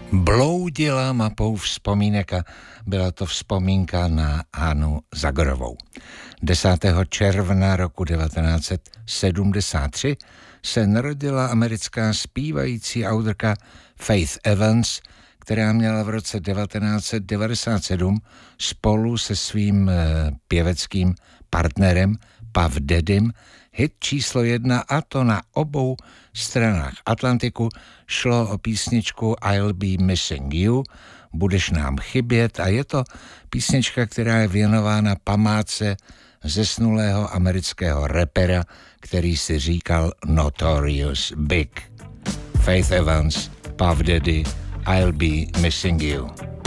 Bloudila mapou vzpomínek a byla to vzpomínka na Hanu Zagorovou. 10. června roku 1973 se narodila americká zpívající autorka Faith Evans, která měla v roce 1997 spolu se svým pěveckým partnerem Puff Daddym hit číslo 1, a to na obou stranách Atlantiku. Šlo o písničku I'll Be Missing You, budeš nám chybět, a je to písnička, která je věnována památce zesnulého amerického rapera, který si říkal Notorious Big. Faith Evans, Puff Daddy, I'll Be Missing You.